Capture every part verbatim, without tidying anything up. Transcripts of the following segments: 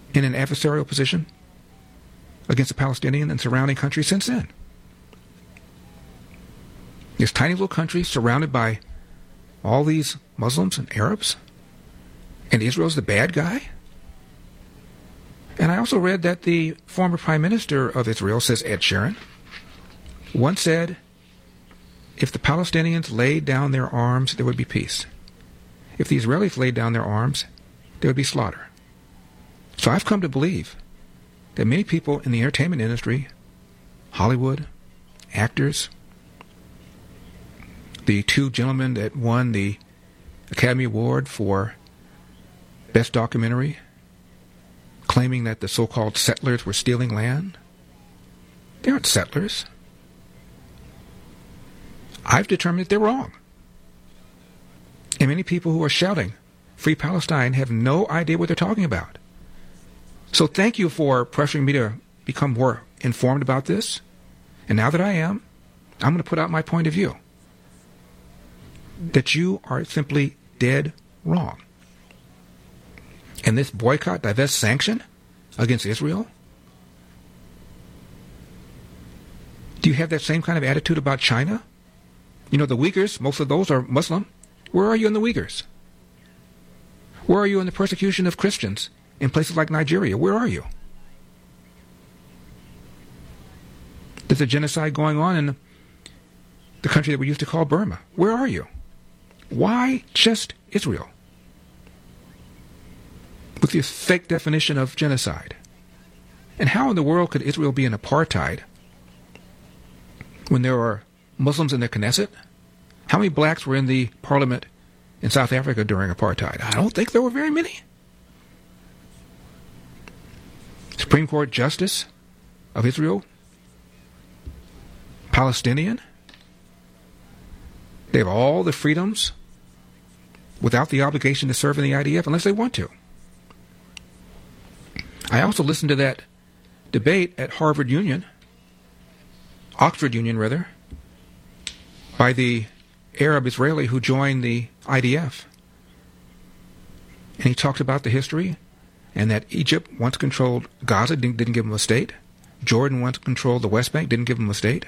in an adversarial position against the Palestinian and surrounding countries since then. This tiny little country surrounded by all these Muslims and Arabs, and Israel's the bad guy? And I also read that the former Prime Minister of Israel, says Ed Sheeran, once said, if the Palestinians laid down their arms, there would be peace. If the Israelis laid down their arms, there would be slaughter. So I've come to believe that many people in the entertainment industry, Hollywood, actors, the two gentlemen that won the Academy Award for Best Documentary, claiming that the so-called settlers were stealing land. They aren't settlers. I've determined that they're wrong. And many people who are shouting Free Palestine have no idea what they're talking about. So thank you for pressuring me to become more informed about this. And now that I am, I'm going to put out my point of view. That you are simply dead wrong. And this boycott, divest, sanction against Israel? Do you have that same kind of attitude about China? You know, the Uyghurs, most of those are Muslim. Where are you in the Uyghurs? Where are you in the persecution of Christians in places like Nigeria? Where are you? There's a genocide going on in the country that we used to call Burma. Where are you? Why just Israel? With this fake definition of genocide. And how in the world could Israel be an apartheid when there are Muslims in the Knesset? How many blacks were in the parliament in South Africa during apartheid? I don't think there were very many. Supreme Court Justice of Israel, Palestinian. They have all the freedoms without the obligation to serve in the I D F unless they want to. I also listened to that debate at Harvard Union, Oxford Union rather, by the Arab Israeli who joined the I D F. And he talked about the history and that Egypt once controlled Gaza, didn't, didn't give them a state. Jordan once controlled the West Bank, didn't give them a state.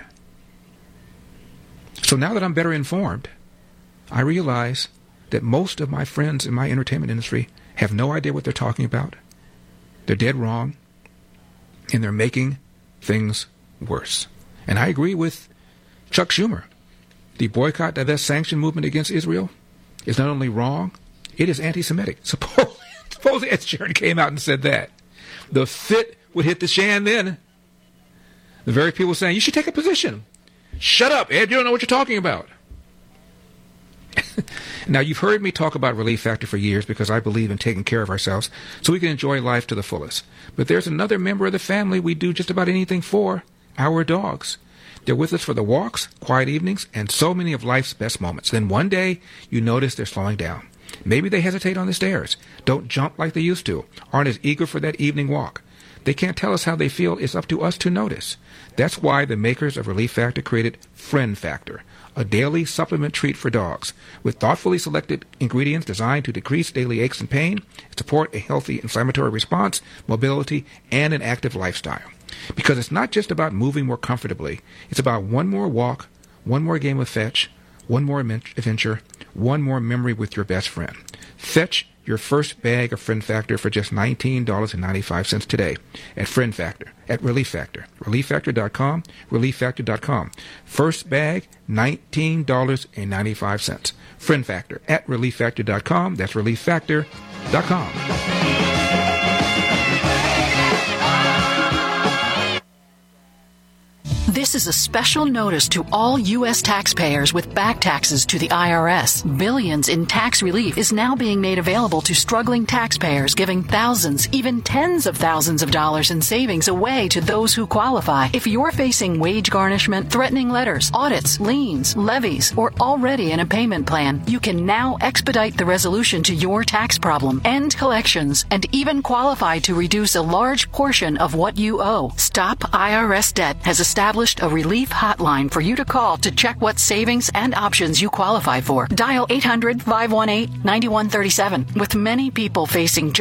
So now that I'm better informed, I realize that most of my friends in my entertainment industry have no idea what they're talking about. They're dead wrong, and they're making things worse. And I agree with Chuck Schumer. The boycott, divest, sanction movement against Israel is not only wrong, it is anti-Semitic. Suppose, suppose Ed Sheeran came out and said that. The fit would hit the shan then. The very people saying, you should take a position. Shut up, Ed, you don't know what you're talking about. Now, you've heard me talk about Relief Factor for years because I believe in taking care of ourselves so we can enjoy life to the fullest. But there's another member of the family we do just about anything for, our dogs. They're with us for the walks, quiet evenings, and so many of life's best moments. Then one day, you notice they're slowing down. Maybe they hesitate on the stairs, don't jump like they used to, aren't as eager for that evening walk. They can't tell us how they feel. It's up to us to notice. That's why the makers of Relief Factor created Friend Factor, a daily supplement treat for dogs with thoughtfully selected ingredients designed to decrease daily aches and pain, support a healthy inflammatory response, mobility, and an active lifestyle. Because it's not just about moving more comfortably. It's about one more walk, one more game of fetch, one more adventure, one more memory with your best friend. Fetch your first bag of Friend Factor for just nineteen dollars and ninety-five cents today at Friend Factor, at Relief Factor, relief factor dot com, relief factor dot com. First bag, nineteen dollars and ninety-five cents. Friend Factor at relief factor dot com. That's relief factor dot com. This is a special notice to all U S taxpayers with back taxes to the I R S. Billions in tax relief is now being made available to struggling taxpayers, giving thousands, even tens of thousands of dollars in savings away to those who qualify. If you're facing wage garnishment, threatening letters, audits, liens, levies, or already in a payment plan, you can now expedite the resolution to your tax problem, end collections, and even qualify to reduce a large portion of what you owe. Stop I R S Debt has established a relief hotline for you to call to check what savings and options you qualify for. Dial eight hundred, five one eight, nine one three seven. With many people facing